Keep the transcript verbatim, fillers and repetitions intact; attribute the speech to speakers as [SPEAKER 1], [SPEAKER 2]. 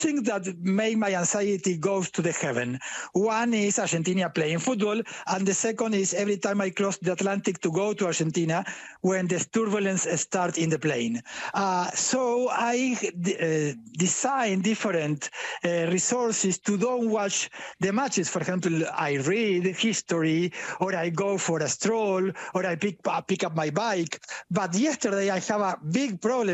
[SPEAKER 1] things that make my anxiety goes to the heaven. One is Argentina playing football, and the second is every time I cross the Atlantic to go to Argentina when the turbulence starts in the plane. Uh, so I uh, design different uh, resources to don't watch the matches. For example, I read history, or I go for a stroll, or I pick, pick up my bike. But yesterday I have a big problem